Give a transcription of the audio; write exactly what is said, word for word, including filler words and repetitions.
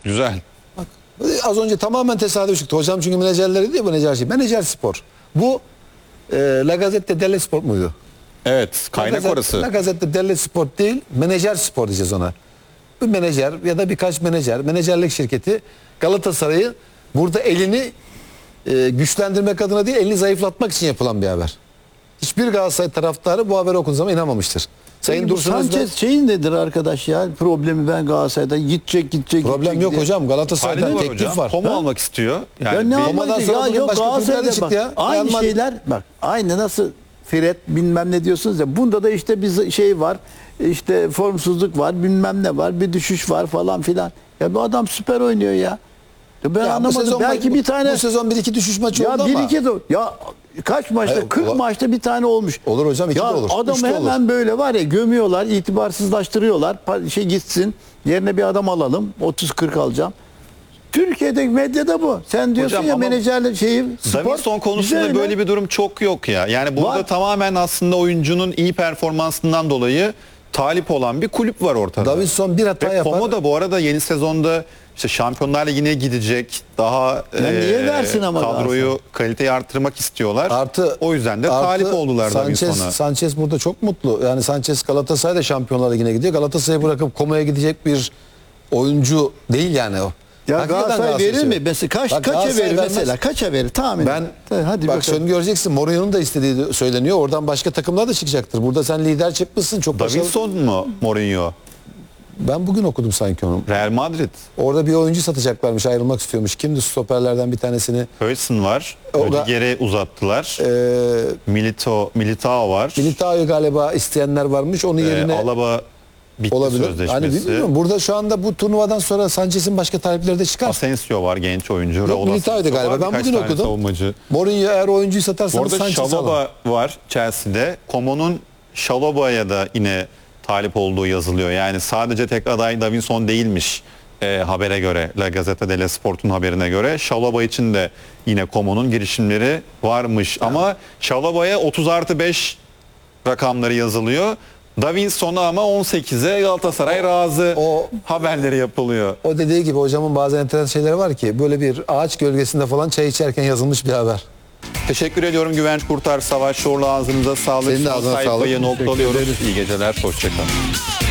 Güzel. Bak, az önce tamamen tesadüf çıktı. Hocam çünkü menajerleri diyor bu menajer şey. Menajer spor. Bu e, La Gazzetta dello Sport muydu? Evet, kaynak La orası. La Gazzetta dello Sport değil, menajer spor diyeceğiz ona. Bir menajer ya da birkaç menajer, menajerlik şirketi Galatasaray'ı burada elini e, güçlendirmek adına değil, elini zayıflatmak için yapılan bir haber. Hiçbir Galatasaray taraftarı bu haberi okuduğu zaman inanmamıştır. Sayın Peki bu Dursun Sanchez Özbek, şeyin nedir arkadaş ya? Problemi ben Galatasaray'da gidecek gidecek. problem gidecek yok diye. hocam. Galatasaray'dan Halil var teklif hocam. var. Komo Ha? almak istiyor. Yani Ya ne bir- Roma'dan yapacak? sonra Ya bugün yok başka Galatasaray'da kulüplerde bak. çıktı ya. Aynı Real Madrid- şeyler bak. Aynı nasıl Fred bilmem ne diyorsunuz ya. Bunda da işte bir şey var. İşte formsuzluk var. Bilmem ne var. Bir düşüş var falan filan. Ya bu adam süper oynuyor ya. Ya ben Ya bu anlamadım. sezon Belki bu- bir tane bu sezon bir iki düşüş maçı ya oldu bir ama. iki de ya kaç maçta Hayır, kırk ola- maçta bir tane olmuş. Olur hocam, iki ya de olur, üç adamı de olur. hemen böyle var ya gömüyorlar, itibarsızlaştırıyorlar. Pa- Şey gitsin. Yerine bir adam alalım. otuz kırk alacağım. Türkiye'de medyada bu. Sen diyorsun Hocam ya ama menajerle şeyi spor. Davinson konusunda bize böyle öyle. bir durum çok yok ya. Yani burada Var. tamamen aslında oyuncunun iyi performansından dolayı talip olan bir kulüp var ortada. Davinson bir hata Ve yapar. Como da bu arada yeni sezonda işte Şampiyonlar Ligi'ne gidecek. Daha niye versin ama kadroyu, Galatasaray? kaliteyi arttırmak istiyorlar. Artı o yüzden de artı talip oldular Sanchez, Davinson'a. Sanchez burada çok mutlu. Yani Sanchez Galatasaray'da Şampiyonlar Ligi'ne gidiyor. Galatasaray'ı bırakıp Como'ya gidecek bir oyuncu değil yani o. Ya Hakikaten Galatasaray verir Galatasaray mi? seviyor. Mesela kaç Bak kaça Galatasaray verir vermez. mesela? Kaça verir tahmin? Ben et. Hadi bak bakalım. şunu göreceksin. Mourinho'nun da istediği söyleniyor. Oradan başka takımlar da çıkacaktır. Burada sen lider çıkmışsın. Çok başarılı. Davinson mu Mourinho? Ben bugün okudum sanki onu. Real Madrid. Orada bir oyuncu satacaklarmış, ayrılmak istiyormuş. Kimdi stoperlerden bir tanesini? Höysen var. O da- Ödiger'e uzattılar. Ee, Milito, Militao var. Militao'yu galiba isteyenler varmış. Onun Ee, yerine Alaba bitti olabilir. sözleşmesi. Hani bilmiyorum. Burada şu anda bu turnuvadan sonra Sanchez'in başka talipleri de çıkar. Asensio var, genç oyuncu. Yok, Raul Militao'ydu Asensio galiba. var, Ben birkaç bugün tane okudum. savunmacı. Mourinho eğer oyuncuyu Bu satarsanız arada Sanchez'i alın. Şaloba var Chelsea'de. Como'nun Şaloba'ya da yine talip olduğu yazılıyor. Yani sadece tek aday Davinson değilmiş e, habere göre. La Gazzetta dello Sport'un haberine göre. Şaloba için de yine Como'nun girişimleri varmış. Ama Şaloba'ya otuz artı beş rakamları yazılıyor. Davinson'a ama on sekize Galatasaray razı o- haberleri yapılıyor. O dediği gibi hocamın bazen enteresan şeyleri var ki böyle bir ağaç gölgesinde falan çay içerken yazılmış bir haber. Teşekkür ediyorum Güvenç Kurtar, Savaş Şorlu, ağzınıza sağlık. Senin de Son ağzına sayfayı sağlık. noktalıyoruz. İyi geceler, hoşçakalın.